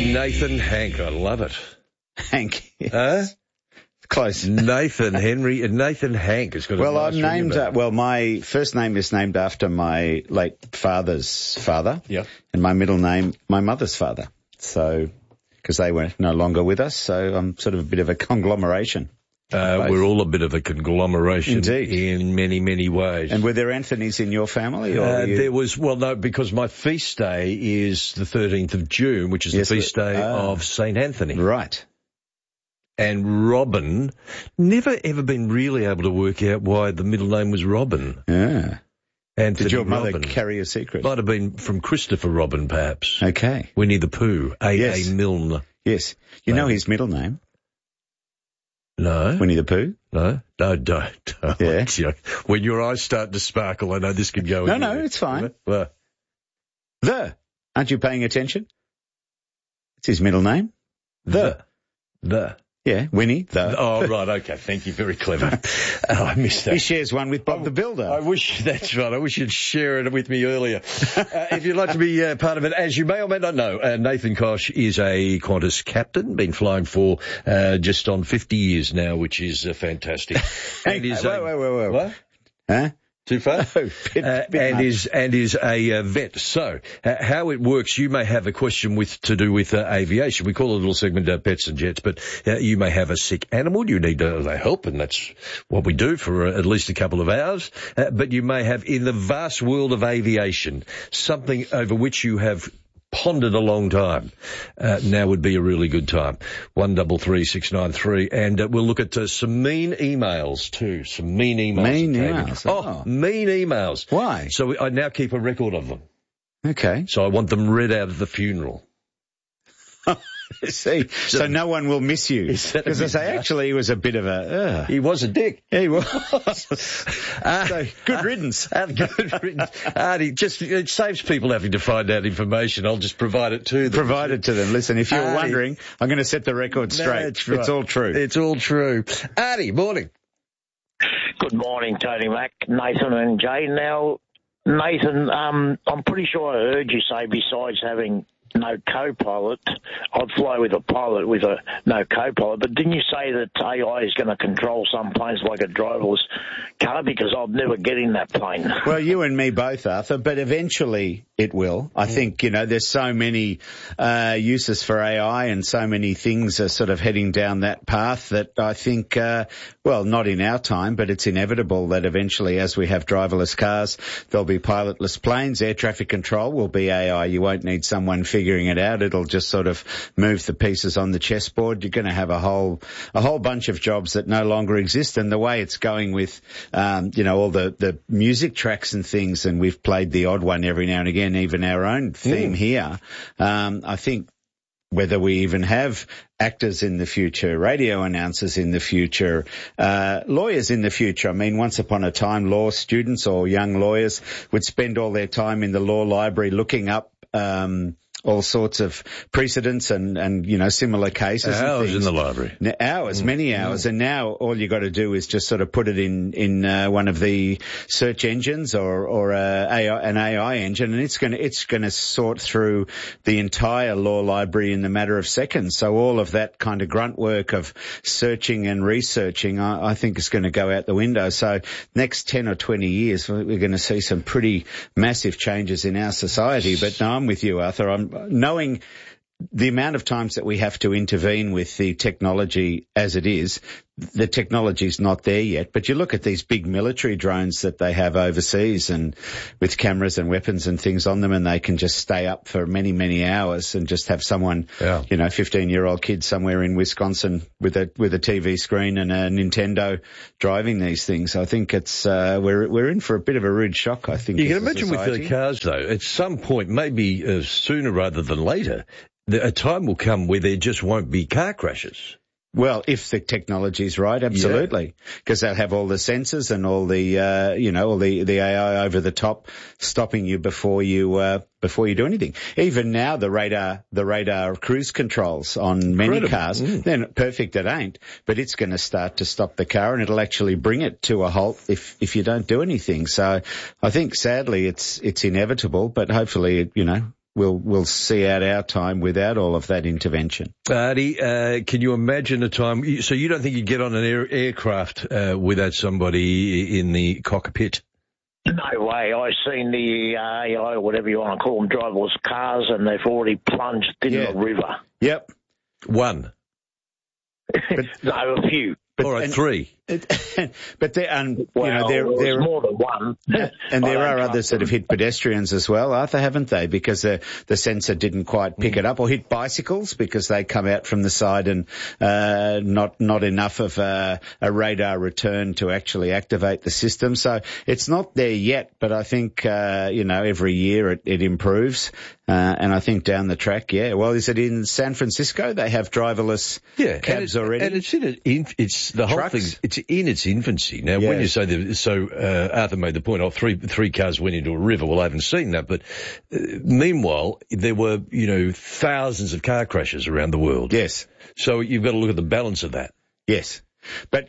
Nathan Hank. I love it. Hank. Yes. Close. Nathan Hank has got a Well, nice I'm named, ring my first name is named after my late father's father. Yeah. And my middle name, my mother's father. So, because they were no longer with us, so I'm sort of a bit of a conglomeration. We're all a bit of a conglomeration. Indeed. In many, many ways. And were there Anthonys in your family? Or There was, well, no, because my feast day is the 13th of June, which is the feast day of St. Anthony. Right. And Robin, never ever been really able to work out why the middle name was Robin. Yeah. Anthony Did your mother Robin. carry a secret? Might have been from Christopher Robin, perhaps. Okay. Winnie the Pooh, A.A. Yes. Milne. Yes. You know his middle name? No. Winnie the Pooh? No, don't. Yeah. When your eyes start to sparkle, I know this could go. No, it's fine. Well, Aren't you paying attention? It's his middle name. The. Yeah, Winnie, the. Oh, right, okay. Thank you. Very clever. I missed that. He shares one with Bob the Builder. That's right. I wish you'd share it with me earlier. If you'd like to be part of it, as you may or may not know, Nathan Koch is a Qantas captain, been flying for just on 50 years now, which is fantastic. And wait. What? Huh? Too far? No, bit and is a vet. So, how it works, you may have a question to do with aviation. We call it a little segment Pets and Jets, but you may have a sick animal. You need help, and that's what we do for at least a couple of hours. But you may have, in the vast world of aviation, something over which you have pondered a long time. Now would be a really good time. 133693, and we'll look at some mean emails too. Some mean emails. Mean emails. Mean emails. Why? So I now keep a record of them. Okay. So I want them read out at the funeral. See, so no one will miss you. Because I say, actually, he was a bit of a... He was a dick. Yeah, he was. So, good riddance. Good riddance. It saves people having to find out information. I'll just provide it to them. Provide it to them. Listen, if you're wondering, I'm going to set the record straight. That's right. It's all true. It's all true. Artie, morning. Good morning, Tony Mac, Nathan and Jay. Now, Nathan, I'm pretty sure I heard you say besides having no co-pilot, I'd fly with a pilot with no co-pilot. But didn't you say that AI is going to control some planes like a driverless car? Because I'd never get in that plane. Well, you and me both, Arthur, but eventually it will. I think, there's so many uses for AI and so many things are sort of heading down that path that I think, not in our time, but it's inevitable that eventually as we have driverless cars, there'll be pilotless planes. Air traffic control will be AI. You won't need someone figuring it out. It'll just sort of move the pieces on the chessboard. You're going to have a whole bunch of jobs that no longer exist. And the way it's going with, all the music tracks and things, and we've played the odd one every now and again, even our own theme here. I think whether we even have actors in the future, radio announcers in the future, lawyers in the future. I mean, once upon a time, law students or young lawyers would spend all their time in the law library looking up all sorts of precedents and similar cases. Hours in the library. Many hours. And now all you got to do is just sort of put it in one of the search engines or an AI engine, and it's going to sort through the entire law library in the matter of seconds. So all of that kind of grunt work of searching and researching, I think is going to go out the window. So next 10 or 20 years, we're going to see some pretty massive changes in our society. But no, I'm with you, Arthur. I'm knowing the amount of times that we have to intervene with the technology as it is. The technology's not there yet, but you look at these big military drones that they have overseas and with cameras and weapons and things on them, and they can just stay up for many, many hours and just have someone, 15-year-old kid somewhere in Wisconsin with a TV screen and a Nintendo driving these things. I think it's, we're in for a bit of a rude shock, I think. You can imagine with the cars though, at some point, maybe sooner rather than later, a time will come where there just won't be car crashes. Well, if the technology's right, absolutely. Because they'll have all the sensors and all the, all the AI over the top stopping you before you do anything. Even now, the radar cruise controls on many cars, they're not perfect, it ain't, but it's going to start to stop the car and it'll actually bring it to a halt if you don't do anything. So I think sadly it's inevitable, but hopefully, we'll see out our time without all of that intervention. Artie, can you imagine a time? So you don't think you'd get on an aircraft without somebody in the cockpit? No way. I've seen the AI, or whatever you want to call them, driverless cars, and they've already plunged in the river. Yep. One. No, a few. All right, three. But there's more than one. And there are others that have hit pedestrians as well, Arthur, haven't they? Because the sensor didn't quite pick it up, or hit bicycles because they come out from the side and not enough of a radar return to actually activate the system. So it's not there yet, but I think every year it improves. And I think down the track, well, is it in San Francisco? They have driverless cabs already, and it's the whole thing. It's in its infancy now. When you say Arthur made the point. Three cars went into a river. Well, I haven't seen that, but meanwhile there were thousands of car crashes around the world. Yes. So you've got to look at the balance of that. Yes, but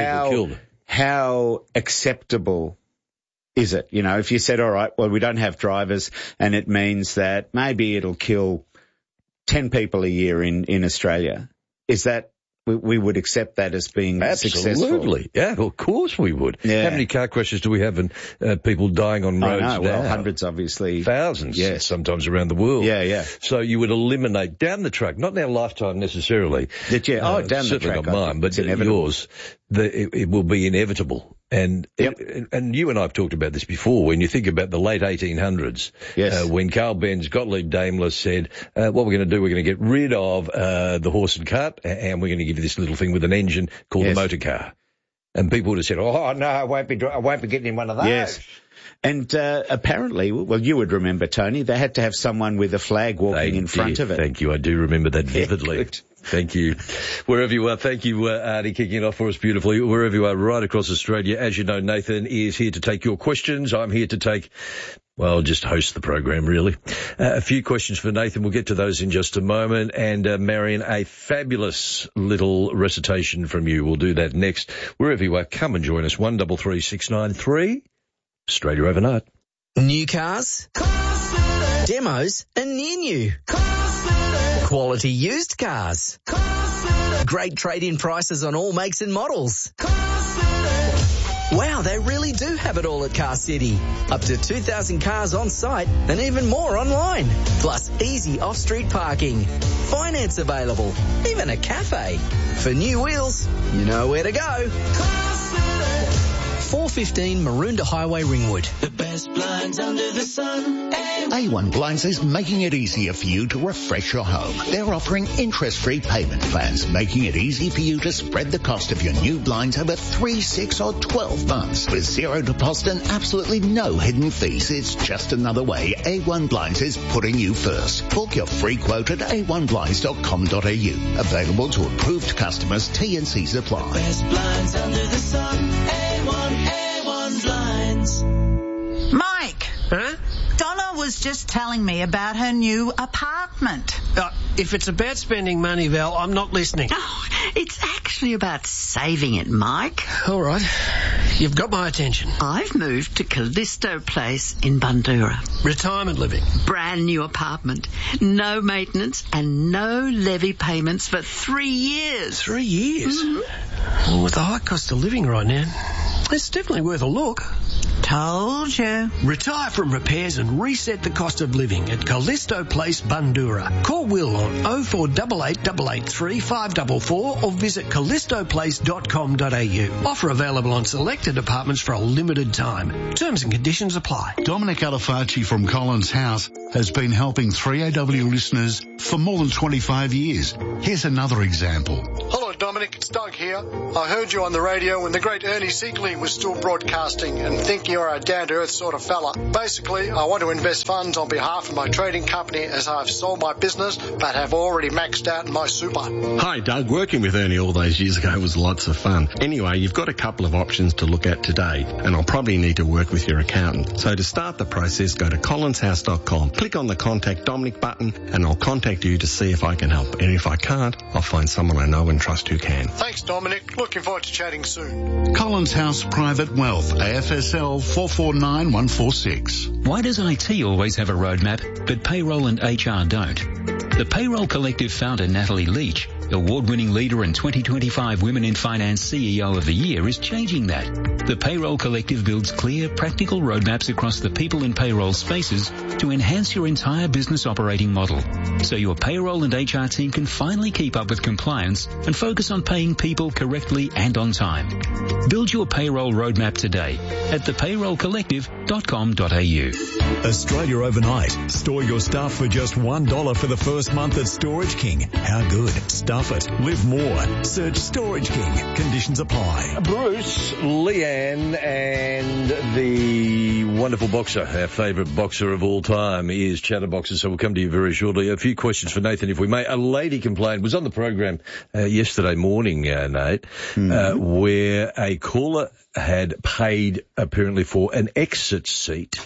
how acceptable is it? If you said, all right, well, we don't have drivers, and it means that maybe it'll kill 10 people a year in Australia, is that we would accept that as being successful? Absolutely. Yeah, of course we would. Yeah. How many car crashes do we have and people dying on roads now? Well, hundreds, obviously. Thousands, sometimes around the world. Yeah. So you would eliminate down the track, not in our lifetime necessarily. Down the track. Not mine, but yours. It will be inevitable. And you and I have talked about this before. When you think about the late 1800s, when Carl Benz, Gottlieb Daimler said, what we're going to do, we're going to get rid of the horse and cart, and we're going to give you this little thing with an engine called the motor car. And people would have said, oh, no, I won't be getting in one of those. Yes. And apparently, well, you would remember, Tony, they had to have someone with a flag walking in front of it. Thank you. I do remember that vividly. Thank you. Wherever you are, thank you, Artie, kicking it off for us beautifully. Wherever you are, right across Australia. As you know, Nathan is here to take your questions. I'm here to just host the program, really. A few questions for Nathan. We'll get to those in just a moment. And, Marion, a fabulous little recitation from you. We'll do that next. Wherever you are, come and join us. 133693. Australia overnight. New cars, demos, and near new. Quality used cars. Great trade-in prices on all makes and models. Wow, they really do have it all at Car City. Up to 2,000 cars on site and even more online. Plus easy off-street parking. Finance available. Even a cafe. For new wheels, you know where to go. 415 Maroondah Highway, Ringwood. The best blinds under the sun. A1 Blinds is making it easier for you to refresh your home. They're offering interest-free payment plans, making it easy for you to spread the cost of your new blinds over 3, 6 or 12 months. With zero deposit and absolutely no hidden fees, it's just another way A1 Blinds is putting you first. Book your free quote at a1blinds.com.au. Available to approved customers. T&Cs apply. Best blinds under the sun. A1 Blinds. Mike. Huh? Donna was just telling me about her new apartment. If it's about spending money, Val, I'm not listening. Oh, it's actually about saving it, Mike. All right. You've got my attention. I've moved to Callisto Place in Bundoora. Retirement living. Brand new apartment. No maintenance and no levy payments for 3 years. 3 years? Mm-hmm. Well, with the high cost of living right now, it's definitely worth a look. Told you. Retire from repairs and reset the cost of living at Callisto Place, Bundoora. Call Will on 0488 883 544 or visit callistoplace.com.au. Offer available on selected apartments for a limited time. Terms and conditions apply. Dominic Alifacci from Collins House has been helping 3AW listeners for more than 25 years. Here's another example. Hello, Dominic. It's Doug here. I heard you on the radio when the great Ernie Siegling was still broadcasting and think you're a down-to-earth sort of fella. Basically, I want to invest funds on behalf of my trading company as I've sold my business but have already maxed out my super. Hi, Doug. Working with Ernie all those years ago was lots of fun. Anyway, you've got a couple of options to look at today, and I'll probably need to work with your accountant. So to start the process, go to collinshouse.com, click on the Contact Dominic button, and I'll contact you to see if I can help. And if I can't, I'll find someone I know and trust Toucan. Thanks, Dominic. Looking forward to chatting soon. Collins House Private Wealth, AFSL 449146. Why does IT always have a roadmap, but payroll and HR don't? The Payroll Collective founder Natalie Leach, award-winning leader and 2025 Women in Finance CEO of the Year, is changing that. The Payroll Collective builds clear, practical roadmaps across the people and payroll spaces to enhance your entire business operating model, so your payroll and HR team can finally keep up with compliance and focus on paying people correctly and on time. Build your payroll roadmap today at thepayrollcollective.com.au. Australia Overnight. Store your stuff for just $1 for the first month at Storage King. How good? Stuff it. Live more. Search Storage King. Conditions apply. Bruce, Leanne, and the wonderful boxer, our favourite boxer of all time, is Chatterboxer, so we'll come to you very shortly. A few questions for Nathan, if we may. A lady complained, was on the program yesterday morning, Nate, where a caller had paid apparently for an exit seat,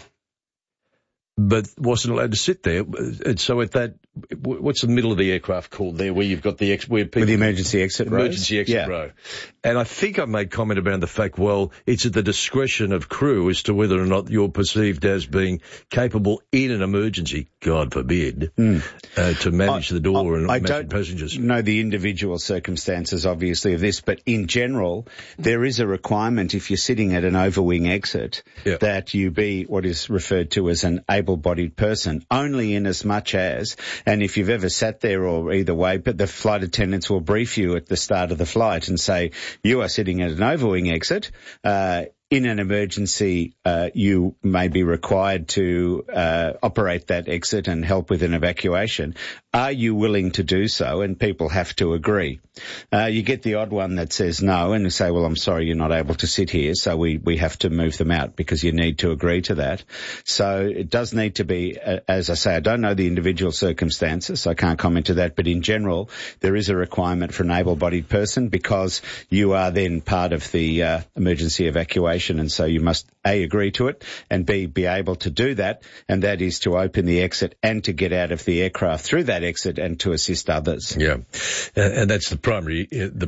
but wasn't allowed to sit there. And so at that, what's the middle of the aircraft called there, where you've got the where people, with the emergency exit row? Emergency exit row. And I think I made comment about the fact, well, it's at the discretion of crew as to whether or not you're perceived as being capable in an emergency, God forbid, to manage the door and manage passengers. I don't know the individual circumstances, obviously, of this, but in general, there is a requirement if you're sitting at an overwing exit that you be what is referred to as an able-bodied person, only in as much as, and if you've ever sat there or either way, but the flight attendants will brief you at the start of the flight and say, you are sitting at an overwing exit. In an emergency, you may be required to operate that exit and help with an evacuation. Are you willing to do so? And people have to agree. You get the odd one that says no and say, well, I'm sorry, you're not able to sit here, so we have to move them out because you need to agree to that. So it does need to be, as I say, I don't know the individual circumstances, so I can't comment to that, but in general, there is a requirement for an able-bodied person because you are then part of the emergency evacuation. And so you must A, agree to it, and B, be able to do that, and that is to open the exit and to get out of the aircraft through that exit and to assist others. Yeah, and that's the primary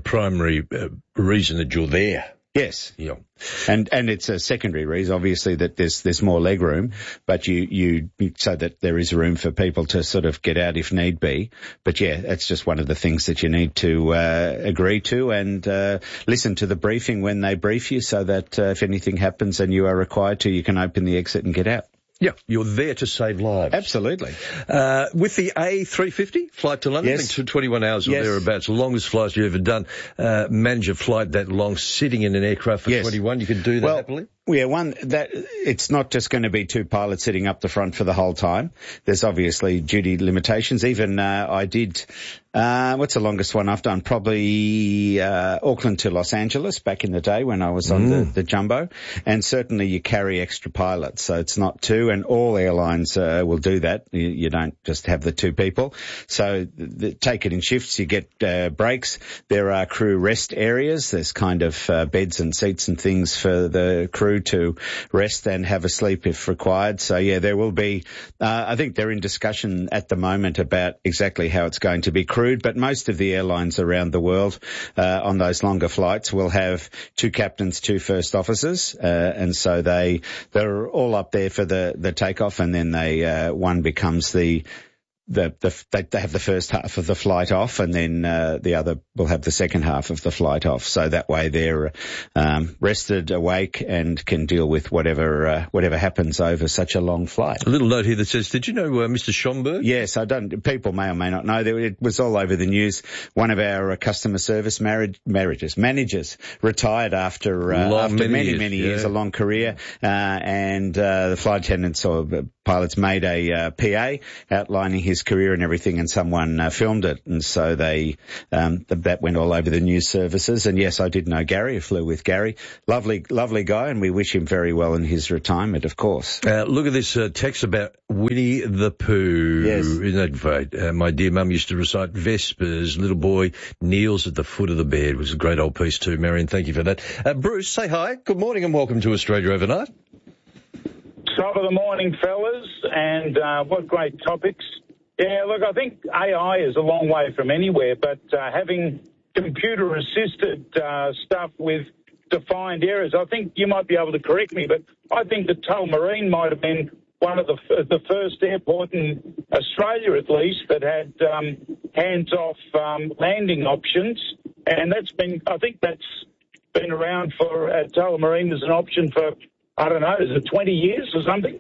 reason that you're there. Yes. Yeah. And it's a secondary reason, obviously, that there's more leg room, but you so that there is room for people to sort of get out if need be. But yeah, that's just one of the things that you need to agree to and listen to the briefing when they brief you, so that if anything happens and you are required to, you can open the exit and get out. Yeah, you're there to save lives. Absolutely. With the A350 flight to London, I think 21 hours or thereabouts, the longest flight you've ever done, manage a flight that long sitting in an aircraft for 21, you can do that happily? Yeah, it's not just going to be two pilots sitting up the front for the whole time. There's obviously duty limitations. Even, I did, what's the longest one I've done? Probably, Auckland to Los Angeles back in the day when I was on the Jumbo. And certainly you carry extra pilots. So it's not two, and all airlines, will do that. You don't just have the two people. So take it in shifts. You get, breaks. There are crew rest areas. There's kind of, beds and seats and things for the crew to rest and have a sleep if required. So yeah, there will be, I think they're in discussion at the moment about exactly how it's going to be crewed, but most of the airlines around the world, on those longer flights will have two captains, two first officers, and so they're all up there for the takeoff, and then one becomes they have the first half of the flight off, and then the other will have the second half of the flight off. So that way they're rested, awake, and can deal with whatever happens over such a long flight. A little note here that says, did you know Mr. Schomburg? Yes, people may or may not know. It was all over the news. One of our customer service managers retired after many years, a long career, and the flight attendants or pilots made a PA outlining his career and everything, and someone filmed it, and so that went all over the news services. And yes, I did know Gary. I flew with Gary. Lovely guy, and we wish him very well in his retirement, of course. Look at this text about Winnie the Pooh. Yes. Isn't that great? My dear mum used to recite Vespers. Little boy kneels at the foot of the bed. It was a great old piece too, Marion. Thank you for that. Bruce, say hi. Good morning and welcome to Australia Overnight. Top of the morning, fellas, and what great topics. Yeah, look, I think AI is a long way from anywhere, but having computer-assisted stuff with defined errors. I think you might be able to correct me, but I think that Tullamarine might have been one of the first airport in Australia, at least, that had hands-off landing options, and I think that's been around for Tullamarine as an option for, I don't know, is it 20 years or something?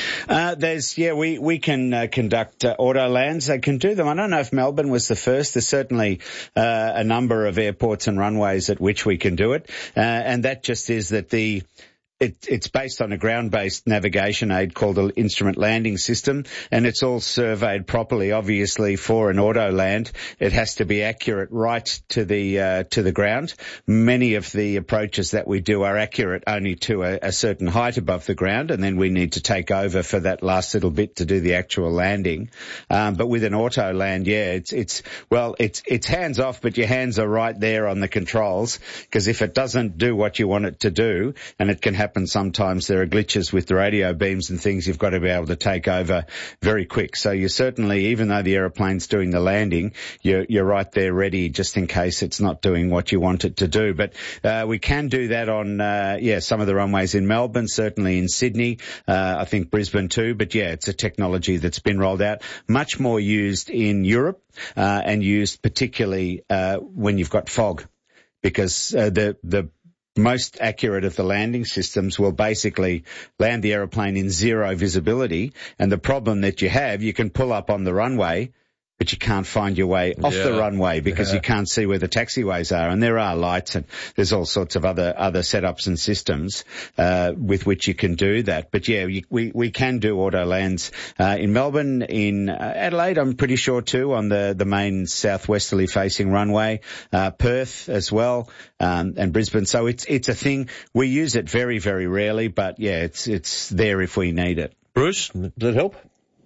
We can conduct auto lands. They can do them. I don't know if Melbourne was the first. There's certainly a number of airports and runways at which we can do it, and that just is that it's based on a ground-based navigation aid called an instrument landing system, and it's all surveyed properly. Obviously, for an auto land, it has to be accurate right to the ground. Many of the approaches that we do are accurate only to a certain height above the ground, and then we need to take over for that last little bit to do the actual landing. But with an auto land, it's hands off, but your hands are right there on the controls, because if it doesn't do what you want it to do, and it can happen sometimes, there are glitches with the radio beams and things, you've got to be able to take over very quick. So you certainly, even though the aeroplane's doing the landing, you're right there ready just in case it's not doing what you want it to do. But we can do that on some of the runways in Melbourne, certainly in Sydney, I think Brisbane too. But it's a technology that's been rolled out, much more used in Europe and used particularly when you've got fog, because the most accurate of the landing systems will basically land the aeroplane in zero visibility, and the problem that you have, you can pull up on the runway, but you can't find your way off the runway because you can't see where the taxiways are. And there are lights, and there's all sorts of other setups and systems with which you can do that. But we can do auto lands in Melbourne, in Adelaide, I'm pretty sure too, on the main southwesterly facing runway, Perth as well, and Brisbane. So it's a thing. We use it very, very rarely, but it's there if we need it. Bruce, does that help?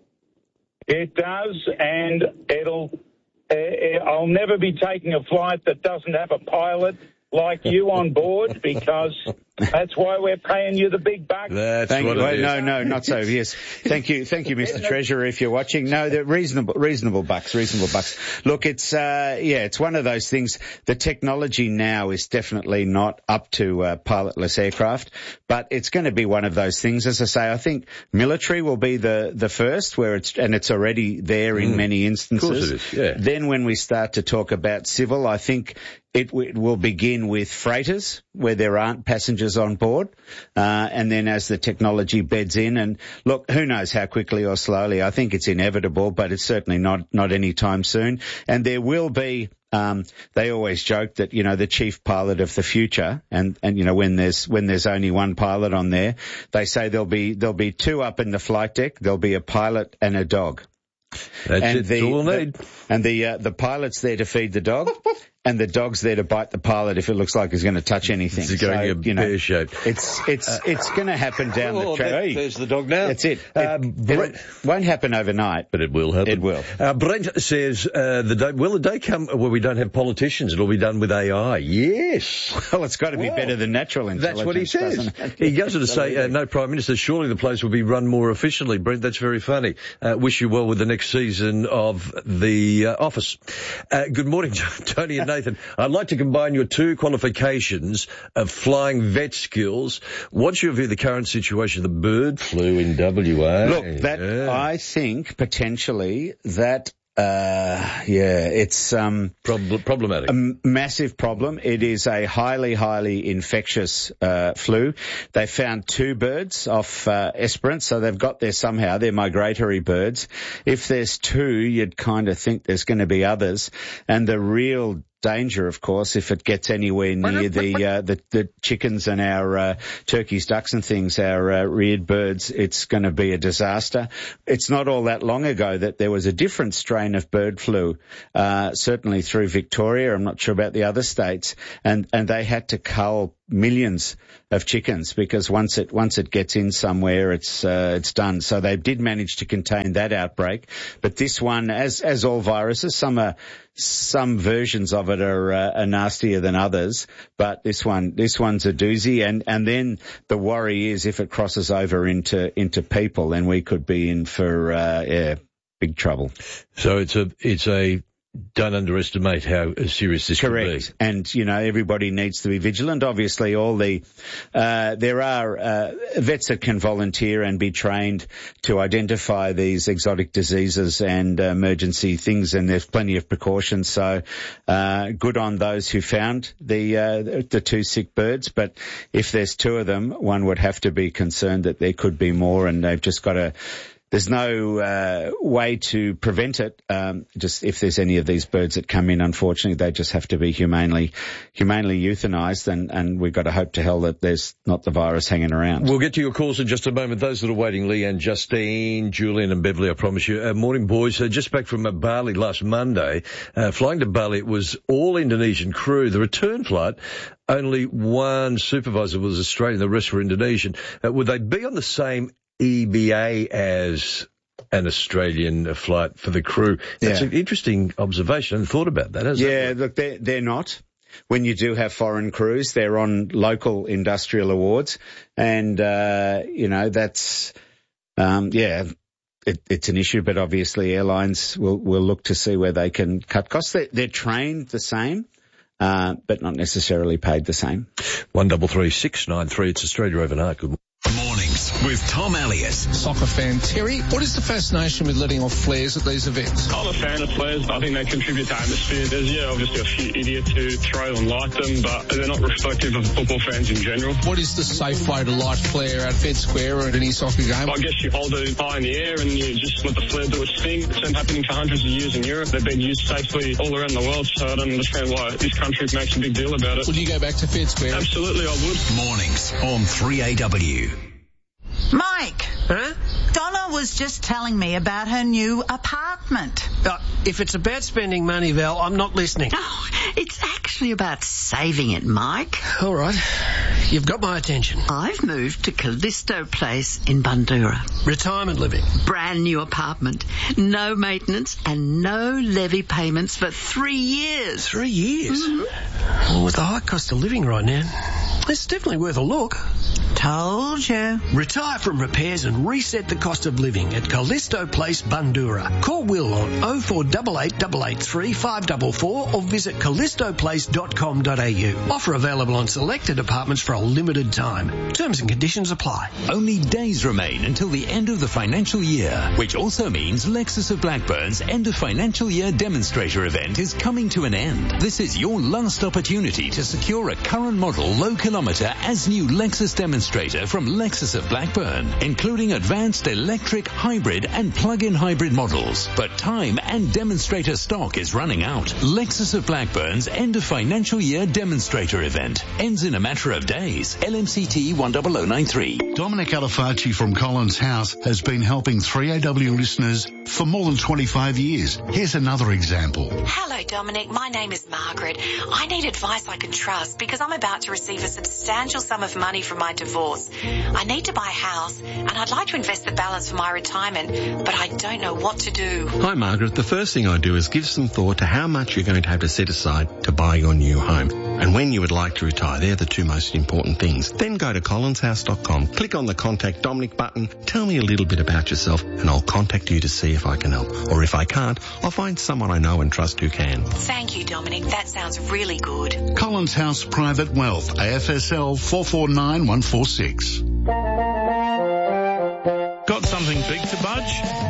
It does, and I'll never be taking a flight that doesn't have a pilot like you on board, because that's why we're paying you the big bucks. Thank you. No, not so. Yes, thank you, Mr. Treasurer, if you're watching. No, they're reasonable bucks. Look, it's one of those things. The technology now is definitely not up to pilotless aircraft, but it's going to be one of those things. As I say, I think military will be the first, where it's already there in many instances. Of course it is. Yeah. Then when we start to talk about civil, I think it will begin with freighters where there aren't passengers on board, and then as the technology beds in, and look, who knows how quickly or slowly. I think it's inevitable, but it's certainly not any time soon. And there will be. They always joke that, the chief pilot of the future, and when there's only one pilot on there, they say there'll be two up in the flight deck. There'll be a pilot and a dog. That's all we'll need. And the pilot's there to feed the dog. And the dog's there to bite the pilot if it looks like he's going to touch anything. It's going a pear shape. It's going to happen down the track. There's the dog now. That's it. It won't happen overnight, but it will happen. It will. Brent says will the day come where we don't have politicians? It'll be done with AI. Yes. Well, it's got to be better than natural intelligence. That's what he says. He goes on to say, no Prime Minister, surely the place will be run more efficiently. Brent, that's very funny. Wish you well with the next season of The Office. Good morning, Tony and Nathan. I'd like to combine your two qualifications of flying vet skills. What's your view of the current situation of the bird flu in WA? Look, I think potentially that it's problematic. A massive problem. It is a highly infectious flu. They found 2 birds off Esperance, so they've got there somehow. They're migratory birds. If there's 2, you'd kind of think there's going to be others. And the real danger, of course, if it gets anywhere near the chickens and our turkeys, ducks and things, our reared birds, it's going to be a disaster. It's not all that long ago that there was a different strain of bird flu, certainly through Victoria. I'm not sure about the other states, and they had to cull millions of chickens because once it gets in somewhere, it's done. So they did manage to contain that outbreak, but this one, as all viruses, some versions of it are nastier than others, but this one's a doozy. And then the worry is if it crosses over into people, then we could be in for big trouble. So it's a don't underestimate how serious this could be. Correct. And, you know, everybody needs to be vigilant. Obviously, there are vets that can volunteer and be trained to identify these exotic diseases and emergency things, and there's plenty of precautions. So, good on those who found the 2 sick birds. But if there's 2 of them, one would have to be concerned that there could be more, and they've just got to. There's no way to prevent it. Just if there's any of these birds that come in, unfortunately, they just have to be humanely euthanized, and we've got to hope to hell that there's not the virus hanging around. We'll get to your calls in just a moment. Those that are waiting, Leanne, Justine, Julian and Beverly, I promise you. Morning, boys. Just back from Bali last Monday. Flying to Bali, it was all Indonesian crew. The return flight, only one supervisor was Australian, the rest were Indonesian. Would they be on the same EBA as an Australian flight for the crew? That's an interesting observation. I hadn't thought about that. Look, they're not. When you do have foreign crews, they're on local industrial awards, and that's it's an issue. But obviously, airlines will look to see where they can cut costs. They're trained the same. But not necessarily paid the same. 133 693. It's Australia Overnight. Good morning. Mornings with Tom Elliott. Soccer fan Terry, what is the fascination with letting off flares at these events? I'm a fan of flares. I think they contribute to atmosphere. There's, obviously a few idiots who throw and light them, but they're not reflective of football fans in general. What is the safe way to light flare at Fed Square or at any soccer game? I guess you hold it high in the air and you just let the flare do its thing. It's been happening for hundreds of years in Europe. They've been used safely all around the world, so I don't understand why this country makes a big deal about it. Would you go back to Fed Square? Absolutely, I would. Mornings on 3AW. Mike. Huh? Donna was just telling me about her new apartment. If it's about spending money, Val, I'm not listening. Oh, it's actually about saving it, Mike. All right. You've got my attention. I've moved to Callisto Place in Bundoora. Retirement living. Brand new apartment. No maintenance and no levy payments for 3 years. 3 years? Mm-hmm. Well, with the high cost of living right now, it's definitely worth a look. Told you. Retire from repairs and reset the cost of living at Callisto Place, Bundoora. Call Will on 0488 883 544 or visit callistoplace.com.au. Offer available on selected apartments for a limited time. Terms and conditions apply. Only days remain until the end of the financial year, which also means Lexus of Blackburn's end of financial year demonstrator event is coming to an end. This is your last opportunity to secure a current model low kilometre as new Lexus demonstrator from Lexus of Blackburn, including advanced electric, hybrid and plug-in hybrid models. But time and demonstrator stock is running out. Lexus of Blackburn's end of financial year demonstrator event ends in a matter of days. LMCT 10093. Dominic Alifacci from Collins House has been helping 3AW listeners for more than 25 years. Here's another example. Hello, Dominic. My name is Margaret. I need advice I can trust because I'm about to receive a substantial sum of money from my divorce. I need to buy a house and I'd like to invest the balance for my retirement, but I don't know what to do. Hi, Margaret. The first thing I do is give some thought to how much you're going to have to set aside to buy your new home and when you would like to retire. They're the two most important things. Then go to collinshouse.com, click on the Contact Dominic button, tell me a little bit about yourself and I'll contact you to see if I can help. Or if I can't, I'll find someone I know and trust who can. Thank you, Dominic. That sounds really good. Collins House Private Wealth, AFSL 449146. Got something big to budge?